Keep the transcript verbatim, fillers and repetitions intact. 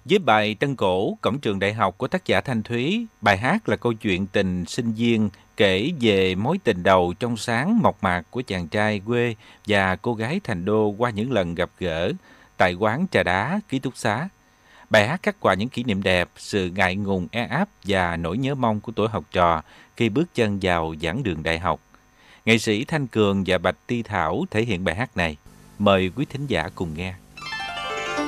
Với bài Tân Cổ, Cổng trường đại học của tác giả Thanh Thúy, bài hát là câu chuyện tình sinh viên kể về mối tình đầu trong sáng mộc mạc của chàng trai quê và cô gái thành đô qua những lần gặp gỡ tại quán trà đá, ký túc xá. Bài hát khắc họa những kỷ niệm đẹp, sự ngại ngùng e áp và nỗi nhớ mong của tuổi học trò khi bước chân vào giảng đường đại học. Nghệ sĩ Thanh Cường và Bạch Ti Thảo thể hiện bài hát này. Mời quý thính giả cùng nghe.